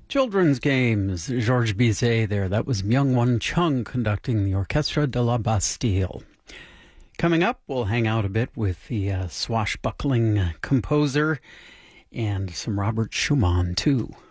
Children's games, Georges Bizet there. That was Myung Won Chung conducting the Orchestre de la Bastille. Coming up, we'll hang out a bit with the swashbuckling composer and some Robert Schumann, too.